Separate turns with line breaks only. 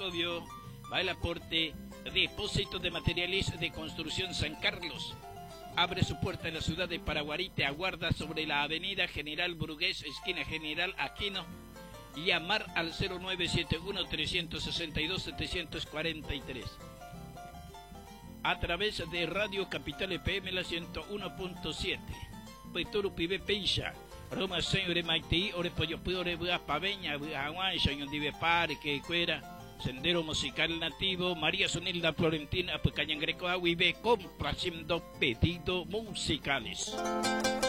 Covio va el aporte Depósito de Materiales de Construcción San Carlos. Abre su puerta en la ciudad de Paraguarí, te aguarda sobre la avenida General Brugués, esquina General Aquino. Llamar al 0971-362-743. A través de Radio Capital FM la 101.7. Peturu Pibe Pencha. Roma Señor Maití, Ore Pollo Ore Bua Paveña, Bua Aguancha, Yondive Parque, Cuera. Sendero Musical Nativo, María Sonilda Florentina, Pecañan Greco Aguibe, complaciendo pedidos musicales.